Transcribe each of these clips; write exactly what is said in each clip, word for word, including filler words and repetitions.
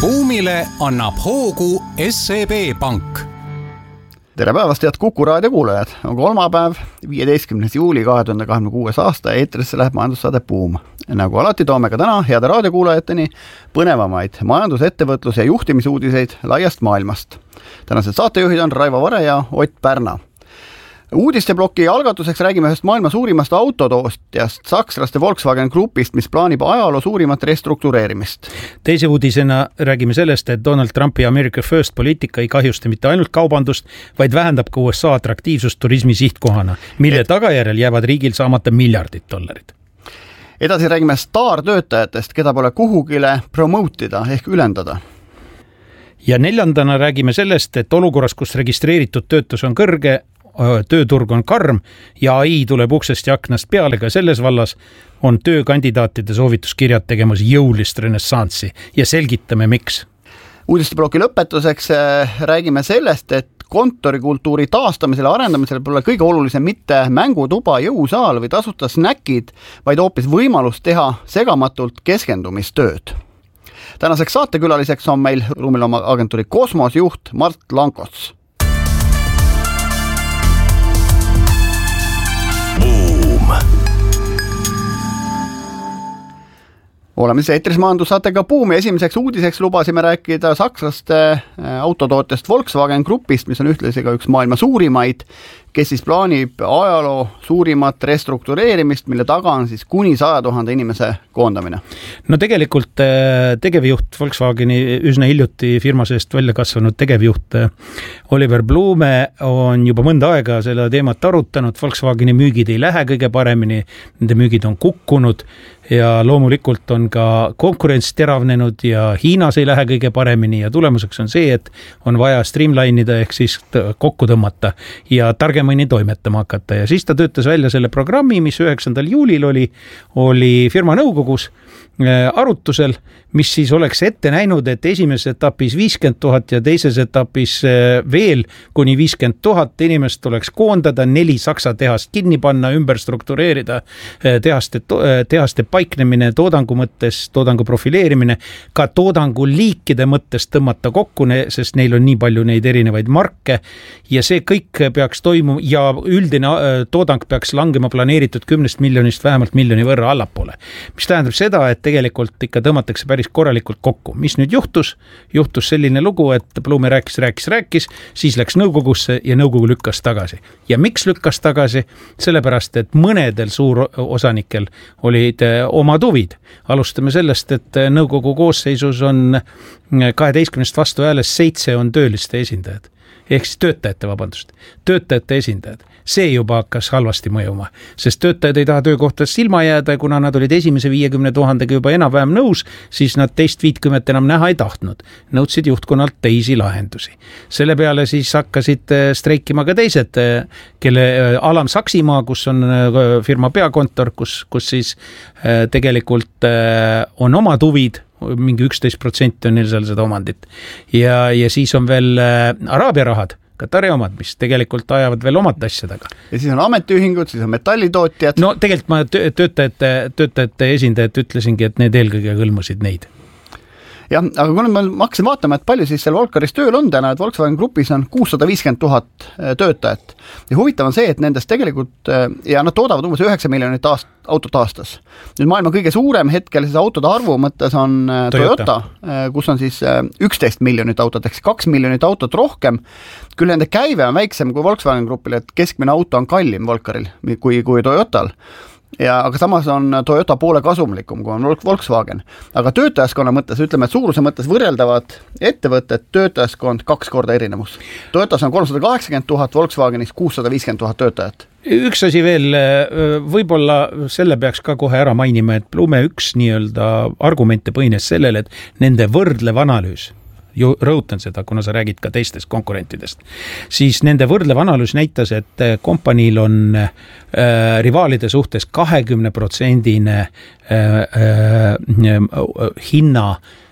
Buumile annab hoogu S E B Pank. Tere päevast, head Kuku raadio kuulajad. On kolmapäev, viieteistkümnes juuli kahe tuhande kahekümne kuues aasta ja eetrisse läheb majandussaade Buum. Nagu alati toome ka täna heade raadiokuulajateni põnevamaid majandus-, ettevõtlus- ja juhtimisuudiseid laiast maailmast. Tänased saatejuhid on Raivo Vare ja Ott Pärna. Uudistebloki algatuseks räägime ühest maailma suurimast autotoostjast, sakslaste Volkswagen Groupist, mis plaanib ajaloo suurimat restruktureerimist. Teise uudisena räägime sellest, et Donald Trumpi America First poliitika ei kahjusta mitte ainult kaubandust, vaid vähendab ka U S A atraktiivsust turismi sihtkohana, mille et... tagajärjel jäävad riigil saamata miljardid dollarid. Edasi räägime staartöötajatest, keda pole kuhugile promootida ehk ülendada. Ja neljandana räägime sellest, et olukorras, kus registreeritud töötus on kõrge, tööturg on karm ja A I tuleb uksest ja aknast peale, ka selles vallas on töökandidaatide soovituskirjad tegemas jõulist renessanssi ja selgitame, miks. Uudistebloki lõpetuseks räägime sellest, et kontorikultuuri taastamisele ja arendamisele pole kõige olulisem mitte mängutuba, jõusaal või tasuta snäkid, vaid hoopis võimalus teha segamatult keskendumistööd. Tänaseks saatekülaliseks on meil ruumilooma agentuuri Kosmos juht Mart Lankos. Oleme siis eetris majandussaatega Buum ja esimeseks uudiseks lubasime rääkida sakslaste autotootjast Volkswagen Groupist, mis on ühtlasi ka üks maailma suurimaid, kes siis plaanib ajaloo suurimat restruktureerimist, mille taga on siis kuni saja tuhande inimese koondamine. No tegelikult tegevjuht Volkswageni üsna hiljuti firma seest välja kasvanud tegevjuht Oliver Blume on juba mõnda aega selle teemat arutanud. Volkswageni müügid ei lähe kõige paremini, nende müügid on kukkunud ja loomulikult on ka konkurents teravnenud ja Hiinas ei lähe kõige paremini ja tulemuseks on see, et on vaja streamlineida ehk siis kokku tõmmata ja targemini toimetama hakata ja siis ta töötas välja selle programmi, mis üheksandal juulil oli, oli firma nõukogus arutusel, mis siis oleks ette näinud, et esimeses etapis viiskümmend tuhat ja teises etapis veel kuni viiskümmend tuhat inimest tuleks koondada, neli Saksa tehast kinni panna, ümber struktureerida tehaste, tehaste paiknemine toodangu mõttes, toodangu profileerimine, ka toodangu liikide mõttes tõmmata kokku, sest neil on nii palju neid erinevaid marke ja see kõik peaks toimuma ja üldine toodang peaks langema planeeritud kümnest miljonist vähemalt miljoni võrra allapoole. Mis tähendab seda, et tegelikult ikka tõmmatakse päris korralikult kokku. Mis nüüd juhtus? Juhtus selline lugu, et Blume rääkis, rääkis, rääkis, siis läks nõukogusse ja nõukogu lükkas tagasi. Ja miks lükkas tagasi? Sellepärast, et mõnedel suurosanikel olid oma tuvid. Alustame sellest, et nõukogu koosseisus on kaheteistkümnest vastu hääles seitse on tööliste esindajad. Ehk siis töötajate, vabandust, töötajate esindajad. See juba hakkas halvasti mõjuma, sest töötajad ei taha töökohtadest silma jääda, kuna nad olid esimese viiekümne tuhandega juba enam-vähem nõus, siis nad teist viitkümmet enam näha ei tahtnud. Nõudsid juhtkonnalt teisi lahendusi. Selle peale siis hakkasid streikima ka teised, kelle Alam Saksimaa, kus on firma peakontor, kus, kus siis tegelikult on oma tuvid, mingi üksteist protsenti on neil seal seda omandit. Ja, ja siis on veel Araabia rahad, Katari omad, mis tegelikult ajavad veel omad asja taga. Ja siis on ametiühingud, siis on metallitootjad. No tegelikult ma töötajate, töötajate esindajad ütlesingi, et need eelkõige hõlmasid neid. Jah, aga kui me hakkasin vaatama, et palju siis seal Volkaris tööl on täna, et Volkswagen Groupis on kuussada viiskümmend tuhat töötajat. Ja huvitav on see, et nendest tegelikult, ja nad toodavad umbes üheksa miljonit aast, autot aastas. Nüüd maailma kõige suurem hetkel siis autode arvu mõttes on Toyota, Toyota, kus on siis üksteist miljonit autot, ehk kaks miljonit autot rohkem. Küll nende käive on väiksem kui Volkswagen Groupil, et keskmine auto on kallim Volkaril kui, kui Toyotal. Ja, aga samas on Toyota poole kasumlikum, kui on Volkswagen. Aga töötajaskonna mõttes, ütleme, et suuruse mõttes võrreldavad ettevõtted töötajaskond kaks korda erinevus. Toyotas on kolmsada kaheksakümmend tuhat, Volkswagenis kuussada viiskümmend tuhat töötajat. Üks asi veel, võib-olla selle peaks ka kohe ära mainima, et Blume üks nii-öelda argumente põhines sellele, et nende võrdlev analüüs, ju rõhutan seda, kuna sa räägid ka teistest konkurentidest, siis nende võrdlev analüüs näitas, et kompaniil on äh, rivaalide suhtes kahekümne protsendine äh, äh, hinna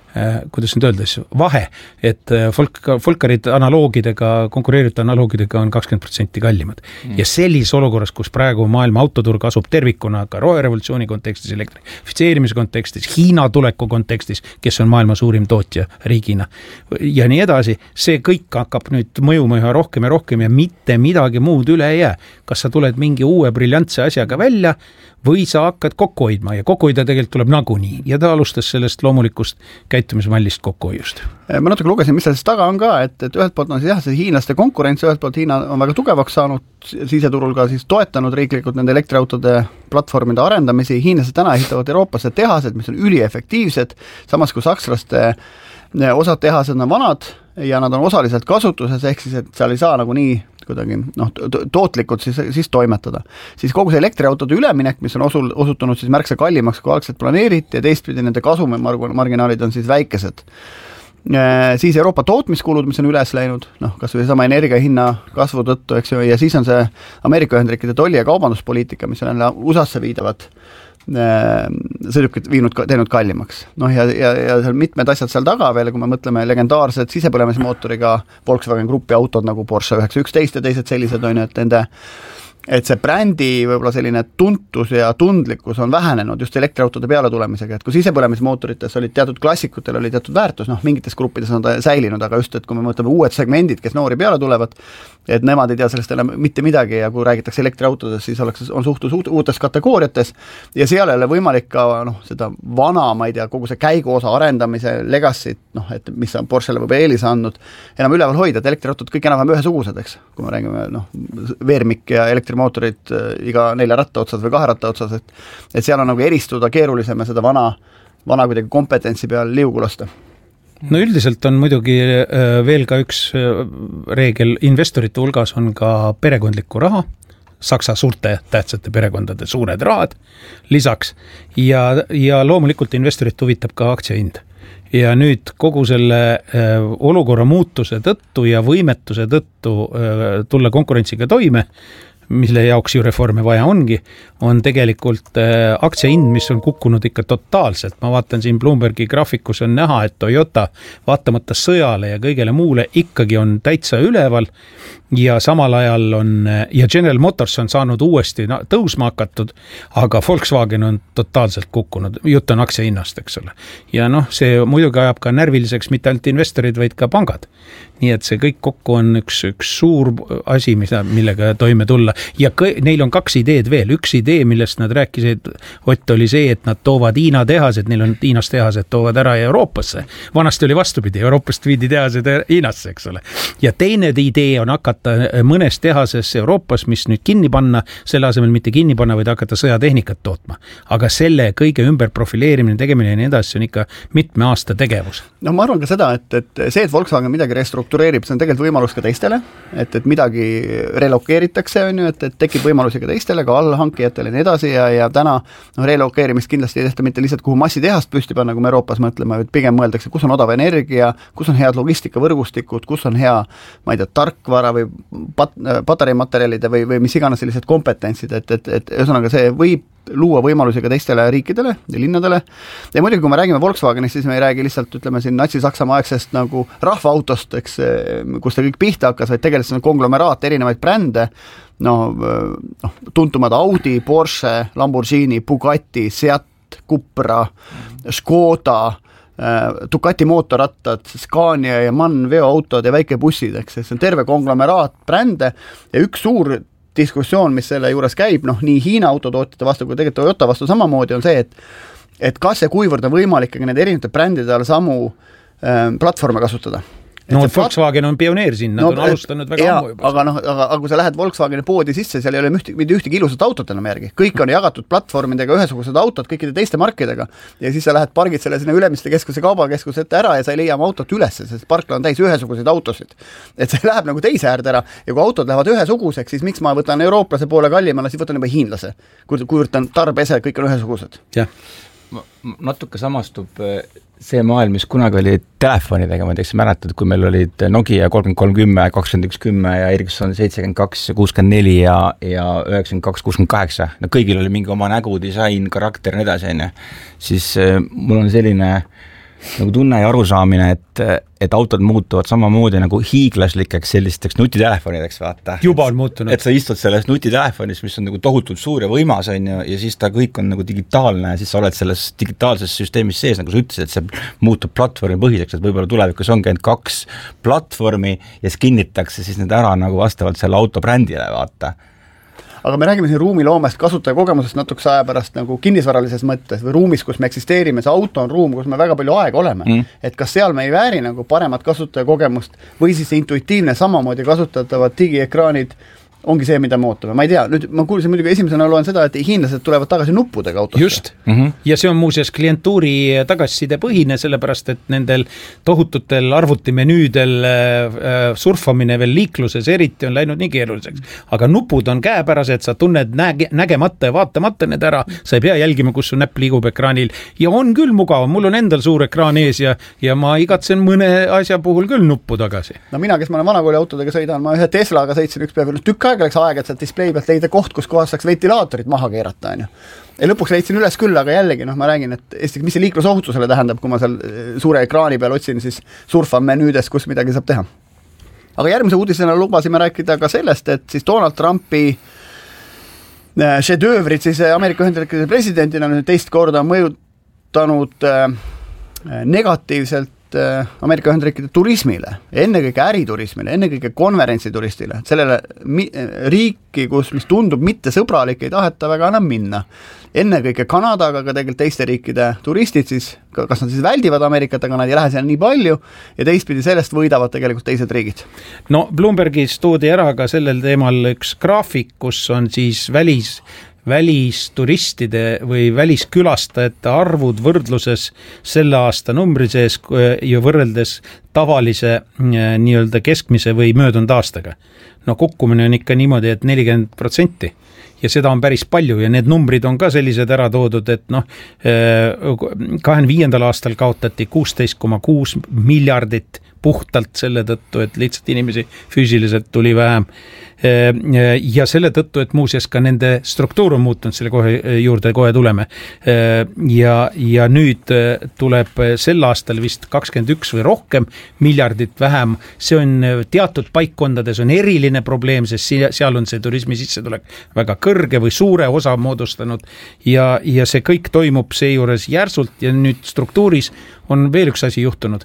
kuidas nüüd öeldes, vahe, et folk, folkarid analoogidega, konkureerivate analoogidega on kakskümmend protsenti kallimad. Mm. Ja sellises olukorras, kus praegu maailma autoturg asub tervikuna ka roherevolutsiooni kontekstis, elektrifitseerimise kontekstis, Hiina tuleku kontekstis, kes on maailma suurim tootja riigina ja nii edasi, see kõik hakkab nüüd mõjuma üha rohkem ja rohkem ja mitte midagi muud üle ei jää. Kas sa tuled mingi uue briljantse asjaga välja või sa hakkad kokku hoidma ja kokku hoida tegelikult tuleb nagunii ja ta alustas sellest loomulikust käitumismallist kokkuhoiust. Ma natuke lugesin, mis sellest taga on ka, et, et ühelt poolt on siis jah, see hiinlaste konkurents, ühelt poolt Hiina on väga tugevaks saanud, siseturul ka siis toetanud riiklikult nende elektriautode platvormide arendamisi, hiinlased täna ehitavad Euroopasse tehased, mis on üliefektiivsed, samas kui sakslaste osad tehased on vanad ja nad on osaliselt kasutuses, ehk siis, et seal ei saa nagu nii kuidagi noh, tootlikult siis, siis toimetada. Siis kogu see elektriautode üleminek, mis on osul, osutunud siis märksa kallimaks kui algselt planeeriti ja teistpidi nende kasumi marginaalid on siis väikesed. Siis Euroopa tootmiskulud, mis on üles läinud, noh, kas või sama energia hinna kasvu tõttu, eks ju, ja siis on see Ameerika Ühendriikide tolli- ja kaubanduspoliitika, mis on jälle U S A-sse viidavad sõidukid viinud, teinud kallimaks. Noh, ja, ja, ja seal mitmed asjad seal taga veel, kui me mõtleme legendaarsed sisepõlemismootoriga Volkswagen Grupi autod nagu Porsche üheksa üksteist ja teised sellised on, et nende et see brändi võib-olla selline tuntus ja tundlikkus on vähenenud just elektriautode peale tulemisega, et kui sisepõlemismootorites olid teatud klassikutel oli teatud väärtus, noh, mingites gruppides on ta säilinud, aga just, et kui me mõtleme uued segmendid, kes noori peale tulevad, et nemad ei tea sellest enam mitte midagi ja kui räägitakse elektriautodest, siis oleks, on suhtus uutes kategooriates ja seal ei ole võimalik ka noh, seda vana, ma ei tea, kogu see käiguosa arendamise legacy't, noh, et mis on Porschele võib eelisa andnud, enam üleval hoida, et elektriautod kõik enam ühesugused, eks, kui me räägime noh, veermik ja elektrimootorid iga nelja ratta otsas või kahe ratta otsas, et, et seal on nagu eristuda keerulisem ja seda vana, vana kuidagi kompetentsi peal liugu lasta. No üldiselt on muidugi veel ka üks reegel, investorite hulgas on ka perekondlikku raha, Saksa suurte tähtsate perekondade suured rahad lisaks ja, ja loomulikult investorit huvitab ka aktsiahind. Ja nüüd kogu selle olukorra muutuse tõttu ja võimetuse tõttu tulla konkurentsiga toime, mille jaoks ju reforme vaja ongi, on tegelikult äh, aktsiahind, mis on kukkunud ikka totaalselt. Ma vaatan siin Bloombergi graafikus on näha, et Toyota vaatamata sõjale ja kõigele muule ikkagi on täitsa üleval ja samal ajal on, ja General Motors on saanud uuesti no, tõusma hakatud, aga Volkswagen on totaalselt kukkunud. Jutt on aktsiahinnast, eks ole. Ja noh, see muidugi ajab ka närviliseks mitte ainult investorid, vaid ka pangad. Nii et see kõik kokku on üks, üks suur asi, mida, millega toime tulla. Ja kõ, neil on kaks ideed veel. Üks idee, millest nad rääkisid, Ott oli see, et nad toovad Hiina tehased, neil on Hiinas tehased, toovad ära Euroopasse. Vanasti oli vastupidi, Euroopast viidi tehased Hiinasse, eks ole. Ja teine idee on hakata mõnes tehases Euroopas, mis nüüd kinni panna, selle asemel mitte kinni panna, vaid hakata sõjatehnikat tootma. Aga selle kõige ümber profileerimine, tegemine ja nii edasi on ikka mitme aasta tegevus. No ma arvan ka seda, et, et see, et Volkswagen midagi restruktureerib, see on tegelikult võimalus ka teistele, et, et midagi relokeeritakse, on ju, et, et tekib võimalusi ka teistele, ka allhankijatele ja nii edasi ja, ja täna no, relokeerimist kindlasti ei tehta mitte lihtsalt kuhu massitehast püsti panna, kui me Euroopas mõtleme, et pigem mõeldakse, kus on odav energia, kus on head logistikavõrgustikud, kus on hea, ma ei tea, tarkvara või pat, patareimaterjalide või, või mis iganes sellised kompetentsid, et, et, et ühesõnaga see võib luua võimalusi ka teistele riikidele ja linnadele. Ja muidugi, kui me räägime Volkswagenist, siis me ei räägi lihtsalt, ütleme siin Natsi-Saksamaa aegsest nagu rahvaautost, eks, kus ta kõik pihta hakkas, vaid tegelikult see on konglomeraat erinevaid brände, no, no tuntumad Audi, Porsche, Lamborghini, Bugatti, Seat, Cupra, Škoda, Ducati mootorrattad, Scania ja MAN veoautod ja väikebussid, eks, see on terve konglomeraat brände ja üks suur diskussioon, mis selle juures käib, noh, nii Hiina autotootjate vastu kui tegelikult Toyota vastu samamoodi on see, et et kas ja kuivõrd on võimalik need erinevate brändide all samu äh, platvorme kasutada. No Volkswagen on pioneer siin, nad no, on alustanud väga jaa, ammu juba. Aga, no, aga, aga kui sa lähed Volkswageni poodi sisse, seal ei ole ühti, ühtegi ilusat autot enam järgi. Kõik on jagatud platvormidega, ühesugused autod kõikide teiste markidega ja siis sa lähed pargid selle sinna Ülemiste keskuse kaubakeskuse ette ära ja sa ei leia oma autot ülesse, sest parkla on täis ühesuguseid autosid. Et see läheb nagu teise äärde ära ja kui autod lähevad ühesuguseks, siis miks ma võtan eurooplase poole kallimale, siis võtan juba hiinlase. Kui, kui võtan tarbese, kõik on ühesugused. Jah. Natuke samastub see maailm, mis kunagi oli telefonidega, ma teeks mäletad, kui meil olid Nokia kolmkümmend kolm kümme, kakskümmend üks kümme ja Ericsson seitsekümmend kaks, kuuskümmend neli ja, ja üheksakümmend kaks, kuuskümmend kaheksa. No kõigil oli mingi oma nägu, disain, karakter ja nii edasi, enne. Siis mul on selline nagu tunne ja arusaamine, et, et autod muutuvad samamoodi nagu hiiglaslikeks sellisteks nutitelefonideks, vaata. Juba on muutunud. Et sa istud selles nutitelefonis, mis on nagu tohutult suur ja võimas on ja, ja siis ta kõik on nagu digitaalne ja siis sa oled selles digitaalses süsteemis sees, nagu sa ütlesid, et see muutub platvormi põhiseks, et võib-olla tulevikus ongi ainult kaks platvormi ja siis kinnitakse siis need ära nagu vastavalt selle auto brändile, vaata. Aga me räägime siin ruumiloomest, kasutajakogemusest natukese aja pärast nagu kinnisvaralises mõttes või ruumis, kus me eksisteerime, see auto on ruum, kus me väga palju aega oleme. Mm. Et kas seal me ei vääri nagu paremat kasutajakogemust või siis intuitiivne samamoodi kasutatavad digiekraanid ongi see, mida me ootame. Ma ei tea, nüüd ma kuulsin muidugi esimesena loen seda, et hiinlased tulevad tagasi nuppudega autosse. Just, mm-hmm. ja see on muuseas klientuuri tagasiside põhine, sellepärast et nendel tohututel arvutimenüüdel äh, surfamine veel liikluses eriti on läinud nii keeruliseks. Aga nupud on käepärased, sa tunned näge, nägemata ja vaatamata need ära, sa ei pea jälgima, kus su näpp liigub ekraanil ja on küll mugav, mul on endal suur ekraan ees ja, ja ma igatsen mõne asja puhul küll nuppu tagasi. No mina, kes ma olen vanakooli autodega sõidan, ma ühe Teslaga sõitsin üks päev, tükk aega läks aega, et sealt display pealt leida koht, kus kohas saaks ventilaatorit maha keerata, on ju. Ja lõpuks leidsin üles küll, aga jällegi, noh, ma räägin, et Eesti, mis see liiklusohutusele tähendab, kui ma seal suure ekraani peal otsin, siis surfan menüüdes, kus midagi saab teha. Aga järgmise uudisena lubasime rääkida ka sellest, et siis Donald Trumpi šedöövrid siis Ameerika Ühendriikide presidendina teist korda mõjutanud negatiivselt Ameerika Ühendriikide turismile, ennekõike äriturismile, ennekõike konverentsituristile, sellele mi- riiki, kus mis tundub mitte sõbralik, ei taheta väga enam minna. Ennekõike Kanadaga, aga tegelikult teiste riikide turistid siis, kas nad siis väldivad Ameerikat, aga nad ei lähe seal nii palju ja teistpidi sellest võidavad tegelikult teised riigid. No Bloombergis toodi ära ka sellel teemal üks graafik, kus on siis välis välisturistide või väliskülastajate arvud võrdluses selle aasta numbri sees ja võrreldes tavalise nii-öelda keskmise või möödunud aastaga. No kukkumine on ikka niimoodi, et nelikümmend protsenti ja seda on päris palju ja need numbrid on ka sellised ära toodud, et noh, kahekümne viiendal aastal kaotati kuusteist koma kuus miljardit puhtalt selle tõttu, et lihtsalt inimesi füüsiliselt tuli vähem. Ja selle tõttu, et muuseas ka nende struktuur on muutunud, selle kohe juurde kohe tuleme. Ja, ja nüüd tuleb sel aastal vist kakskümmend üks või rohkem miljardit vähem. See on teatud paikkondades on eriline probleem, sest seal on see turismi sissetulek väga kõrge või suure osa moodustanud ja, ja see kõik toimub seejuures järsult ja nüüd struktuuris on veel üks asi juhtunud.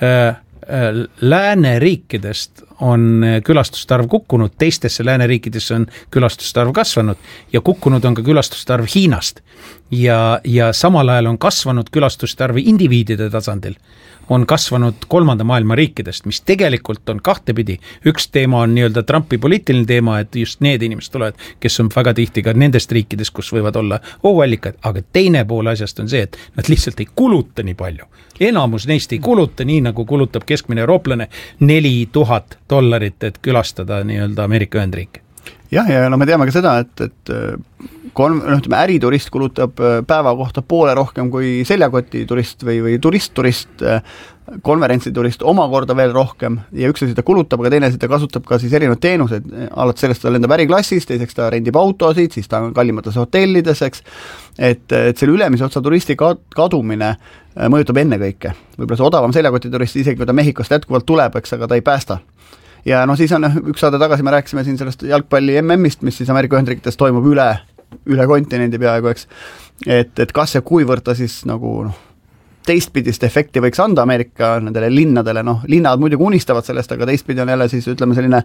Lääneriikidest on külastustarv kukkunud, teistesse lääneriikidesse on külastustarv kasvanud ja kukkunud on ka külastustarv Hiinast ja, ja samal ajal on kasvanud külastustarvi indiviidide tasandil on kasvanud kolmanda maailma riikidest, mis tegelikult on kahtepidi. Üks teema on nii-öelda Trumpi poliitiline teema, et just need inimesed tulevad, kes on väga tihti ka nendest riikidest, kus võivad olla ohuallikad, aga teine pool asjast on see, et nad lihtsalt ei kuluta nii palju. Enamus neist ei kuluta nii, nagu kulutab keskmine eurooplane neli tuhat dollarit, et külastada nii-öelda Ameerika Ühendriike. Jah, ja no me teame ka seda, et, et kon, no, ütleme, äriturist kulutab päeva kohta poole rohkem kui seljakoti turist või, või turist-turist, konverentsiturist omakorda veel rohkem ja üks asi ta kulutab, aga teine asi ta kasutab ka siis erinevad teenused, alates sellest ta lendab äriklassis, teiseks ta rendib autosid, siis ta on kallimates hotellides, eks, et, et selle ülemise otsa turisti kadumine mõjutab enne kõike. Võib-olla see odavam seljakoti turist, isegi kui ta Mehhikost jätkuvalt tuleb, eks, aga ta ei päästa. Ja no siis on üks saade tagasi, me rääkisime siin sellest jalgpalli M M-ist, mis siis Ameerika Ühendriikides toimub üle, üle kontinendi peaaegu, eks. Et, et kas ja kuivõrd ta siis nagu noh, teistpidist efekti võiks anda Ameerika nendele linnadele, noh, linnad muidugi unistavad sellest, aga teistpidi on jälle siis ütleme selline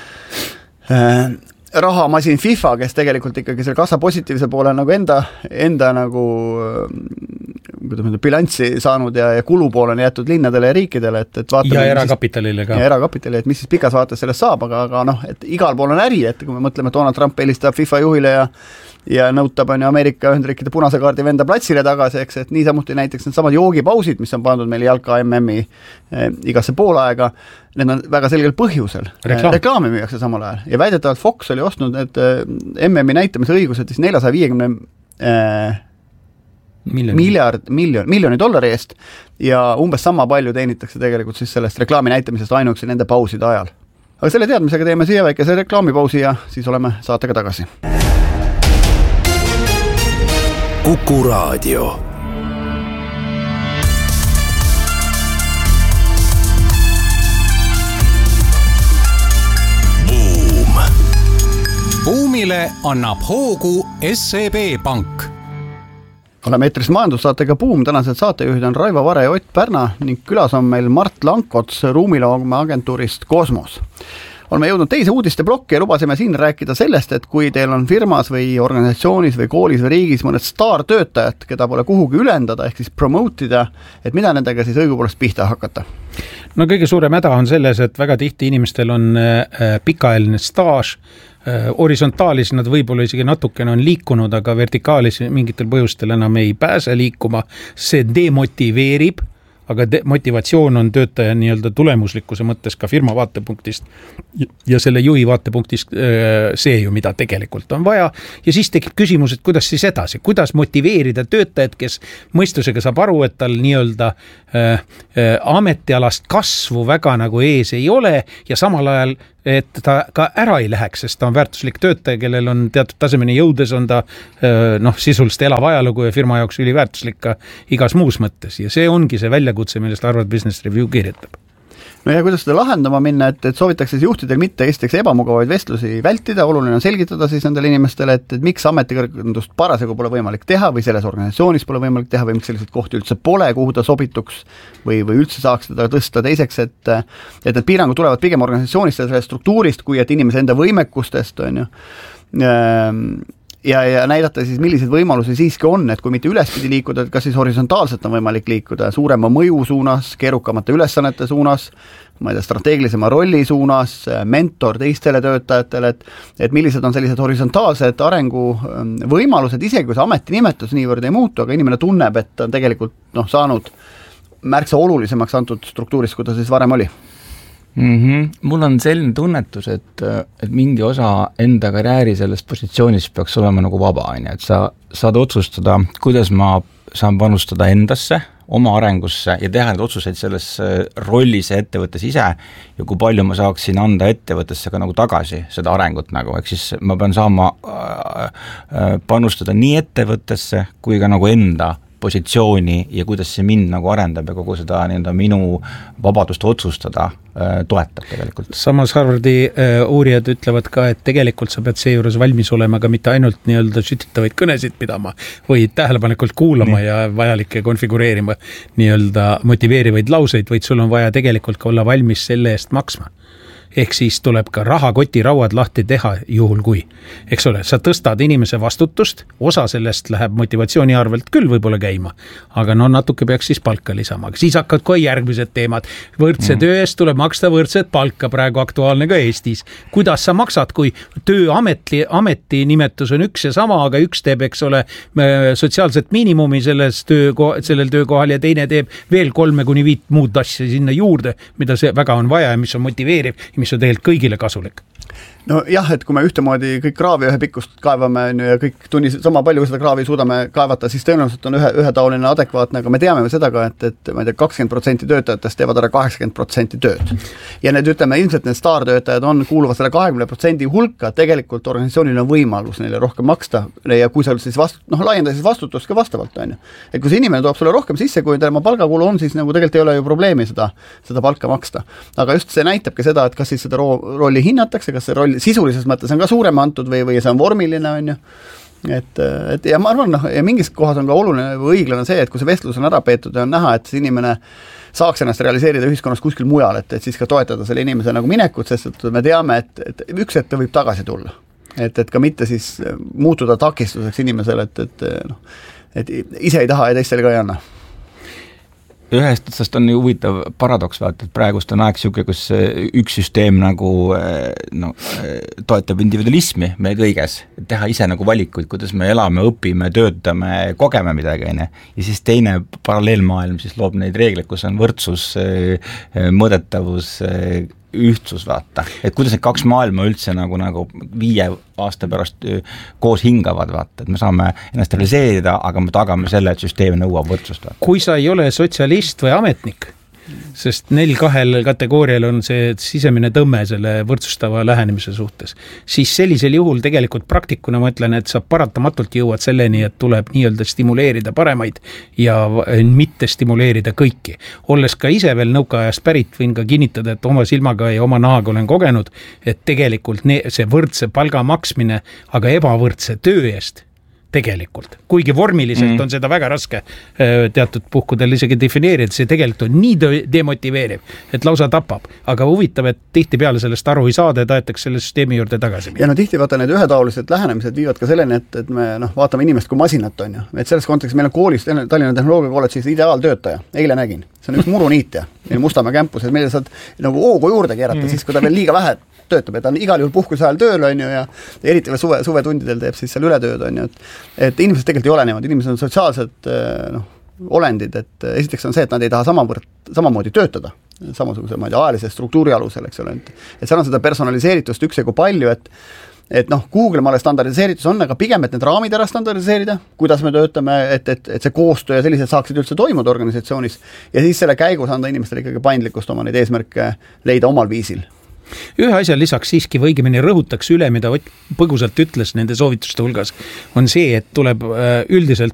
äh, rahamasin FIFA, kes tegelikult ikkagi selle kassa positiivse poole nagu enda, enda nagu kuidas bilanssi saanud ja, ja kulupool on jäetud linnadele ja riikidele, et, et vaatame, ja erakapitalile ka. Ja erakapitalile, et mis siis pikas vaates sellest saab, aga, aga noh, et igal pool on äri, et kui me mõtleme, et Donald Trump helistab FIFA juhile ja ja nõutab on ju Ameerika Ühendriikide punase kaardi venda platsile tagasi, eks, et niisamuti näiteks need samad joogipausid, mis on pandud meil jalka M M-i eh, igasse poolaega, need on väga selgel põhjusel. Reklaam. Reklaami müüakse samal ajal ja väidetavalt Fox oli ostnud need eh, M M-i näitamise õigused siis neljasaja viiekümne eh, Miljoni. miljard, miljon, miljoni dollari eest ja umbes sama palju teenitakse tegelikult siis sellest reklaami näitamisest ainuüksi nende pauside ajal. Aga selle teadmisega teeme siia väikese reklaamipausi ja siis oleme saatega tagasi. Kuku Raadio. reklaamile annab hoogu S E B Pank. Oleme eetris majandussaatega Buum, tänased saatejuhid on Raivo Vare ja Ott Pärna ning külas on meil Mart Lankots Ruumiloome agentuurist Kosmos. Oleme jõudnud teise uudiste plokki ja lubasime siin rääkida sellest, et kui teil on firmas või organisatsioonis või koolis või riigis mõned staartöötajad, keda pole kuhugi ülendada ehk siis promote'ida, et mida nendega siis õigupoolest pihta hakata? No kõige suurem häda on selles, et väga tihti inimestel on pikaajaline staaž, horisontaalis nad võib-olla isegi natukene on liikunud, aga vertikaalis mingitel põhjustel enam ei pääse liikuma, see demotiveerib, aga de- motivatsioon on töötaja nii-öelda tulemuslikkuse mõttes ka firma vaatepunktist ja selle juhi vaatepunktist see ju, mida tegelikult on vaja. Ja siis tekib küsimus, et kuidas siis edasi, kuidas motiveerida töötajad, kes mõistusega saab aru, et tal nii-öelda äh, äh, ametialast kasvu väga nagu ees ei ole ja samal ajal et ta ka ära ei läheks, sest ta on väärtuslik töötaja, kellel on teatud tasemeni jõudes, on ta noh, sisuliselt elav ajalugu ja firma jaoks üliväärtuslik ka igas muus mõttes. Ja see ongi see väljakutse, millest Harvard Business Review kirjutab. No ja kuidas seda lahendama minna, et, et soovitakse siis juhtidel mitte esiteks ebamugavaid vestlusi vältida, oluline on selgitada siis nendele inimestele, et, et miks ametikõrgundust parasjagu pole võimalik teha või selles organisatsioonis pole võimalik teha või miks selliseid kohti üldse pole, kuhu ta sobituks või, või üldse saaks teda tõsta. Teiseks, et, et need piirangud tulevad pigem organisatsioonist ja sellest struktuurist, kui et inimese enda võimekustest on ju. Ja, ja näidata siis, milliseid võimalusi siiski on, et kui mitte ülespidi liikuda, et kas siis horisontaalselt on võimalik liikuda suurema mõju suunas, keerukamate ülesannete suunas, ma ei tea, strateegilisema rolli suunas, mentor teistele töötajatele, et, et millised on sellised horisontaalsed arengu võimalused, isegi kui see ametinimetus niivõrd ei muutu, aga inimene tunneb, et ta on tegelikult noh, saanud märksa olulisemaks antud struktuurist, kui ta siis varem oli. Mm-hmm. Mul on selline tunnetus, et, et mingi osa enda karjääri selles positsioonis peaks olema nagu vaba, et sa saad otsustada, kuidas ma saan panustada endasse, oma arengusse ja teha need otsuseid selles rollis ja ettevõttes ise ja kui palju ma saaksin anda ettevõttesse ka nagu tagasi seda arengut nagu, ehk siis ma pean saama panustada nii ettevõttesse kui ka nagu enda positsiooni ja kuidas see mind nagu arendab ja kogu seda nii-öelda minu vabadust otsustada äh, toetab tegelikult. Samas Harvardi äh, uurijad ütlevad ka, et tegelikult sa pead seejuures valmis olema ka mitte ainult nii-öelda sütitavaid kõnesid pidama või tähelepanelikult kuulama nii. Ja vajalikke konfigureerima nii-öelda motiveerivaid lauseid, vaid sul on vaja tegelikult ka olla valmis selle eest maksma. Ehk siis tuleb ka rahakoti rauad lahti teha juhul kui. Eks ole, sa tõstad inimese vastutust, osa sellest läheb motivatsiooni arvelt küll võib-olla käima, aga no natuke peaks siis palka lisama. Siis hakkad kohe järgmised teemad. Võrdse mm. töö eest tuleb maksta võrdset palka, praegu aktuaalne ka Eestis. Kuidas sa maksad, kui töö ameti, ameti nimetus on üks ja sama, aga üks teeb, eks ole, sotsiaalset miinimumi selles töö, sellel töökohal ja teine teeb veel kolme kuni viit muud asja sinna juurde, mida see väga on vaja ja mis on motiveeriv, mis on tegelikult kõigile kasulik. No jah, et kui me ühtemoodi kõik kraavi ühe pikkust kaevame ja kõik tunnis sama palju seda kraavi suudame kaevata, siis tõenäoliselt on ühe, ühetaoline adekvaatne, aga me teame seda ka, et, et ma ei tea, kakskümmend protsenti töötajatest teevad ära kaheksakümmend protsenti tööd. Ja need ütleme, ilmselt need staartöötajad on kuuluvad selle kahekümne protsendi hulka, tegelikult organisatsioonil on võimalus neile rohkem maksta ja kui sa siis vastu, noh, laienda siis vastutust ka vastavalt, on ju. Et kui see inimene toob sulle rohkem sisse, kui tema palgakulu on, siis nagu tegelikult ei ole ju probleemi seda, seda palka maksta. Aga just see näitabki seda, et kas siis seda rolli hinnatakse, kas see roll sisulises mõttes on ka suurem antud või, või see on vormiline, on ju. Et, et ja ma arvan, noh, ja mingis kohas on ka oluline või õiglane see, et kui see vestlus on ära peetud ja on näha, et see inimene saaks ennast realiseerida ühiskonnas kuskil mujal, et, et siis ka toetada selle inimese nagu minekut, sest et me teame, et, et üks ette võib tagasi tulla. Et, et ka mitte siis muutuda takistuseks inimesele, et, et, no, et ise ei taha ja teistele ka ei anna. Ühest otsast on ju huvitav paradoks, vaata, et praegust on aeg siuke, kus üks süsteem nagu no, toetab individualismi meie kõiges, teha ise nagu valikuid, kuidas me elame, õpime, töötame, kogeme midagi, ne? Ja siis teine paralleelmaailm siis loob neid reegleid, kus on võrdsus, mõõdetavus, ühtsus, vaata, et kuidas need kaks maailma üldse nagu, nagu viie aasta pärast koos hingavad, vaata, et me saame ennast realiseerida, aga me tagame selle, et süsteem nõuab võrdsust. Vaata. Kui sa ei ole sotsialist või ametnik, sest neil kahel kategoorial on see sisemine tõmme selle võrdsustava lähenemise suhtes. Siis sellisel juhul tegelikult praktikuna ma ütlen, et sa paratamatult jõuad selleni, et tuleb nii-öelda stimuleerida paremaid ja mitte stimuleerida kõiki. Olles ka ise veel nõukaajast pärit, võin ka kinnitada, et oma silmaga ja oma nahaga olen kogenud, et tegelikult see võrdse palga maksmine, aga ebavõrdse töö eest tegelikult. Kuigi vormiliselt mm. on seda väga raske teatud puhkudel isegi defineerida, see tegelikult on nii demotiveeriv, et lausa tapab. Aga huvitav, et tihti peale sellest aru ei saada ja taetakse selle süsteemi juurde tagasi. Ja no tihti vaata need ühetaolised lähenemised viivad ka selleni, et, et me noh, vaatame inimest kui masinat on ju. Et selles kontekstis meil on koolis Tallinna Tehnoloogia kolledžis ideaaltöötaja. Eile nägin. See on üks muruniitja. Meil Mustamäe kämpus, et meile saad nagu oogu juurde keerata, mm. siis kui ta veel liiga vähe töötab, et ta on igal juhul puhkuse ajal tööl on ju ja eriti veel suve, suvetundidel teeb siis seal ületööd on ju, et, et inimesed tegelikult ei ole niimoodi, inimesed on sotsiaalsed noh, olendid, et esiteks on see, et nad ei taha samavõrd, samamoodi töötada, samasuguse ma ei tea, ajalise struktuuri alusel, eks ole, et, et seal on seda personaliseeritust üksjagu palju, et et noh, Google maale standardiseeritus on, aga pigem, et need raamid ära standardiseerida, kuidas me töötame, et, et, et see koostöö ja sellised saaksid üldse toimuda organisatsioonis ja siis selle käigus anda inimestele ikkagi paindlikkust oma neid eesmärke leida omal viisil. Ühe asja lisaks siiski võigemini rõhutaks üle, mida Ott põgusalt ütles nende soovituste hulgas, on see, et tuleb üldiselt